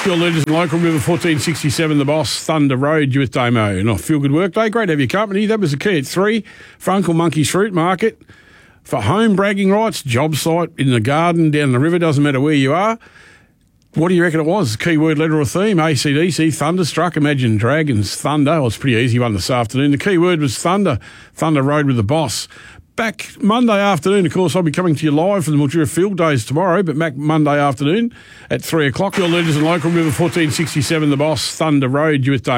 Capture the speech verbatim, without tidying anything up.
Your leaders in local River fourteen sixty-seven, The Boss, Thunder Road, you with Damo. And I feel good work day. Great to have your company. That was the key at three for Uncle Monkey's Fruit Market. For home bragging rights, job site, in the garden, down the river, doesn't matter where you are. What do you reckon it was? Keyword, letter or theme? A C D C, Thunderstruck, Imagine Dragons, Thunder. Well, it's a pretty easy one this afternoon. The keyword was Thunder, Thunder Road with The Boss. Back Monday afternoon, of course, I'll be coming to you live from the Mildura Field Days tomorrow, but back Monday afternoon at three o'clock. Your leaders in local River fourteen sixty-seven, The Boss, Thunder Road, you with Dave.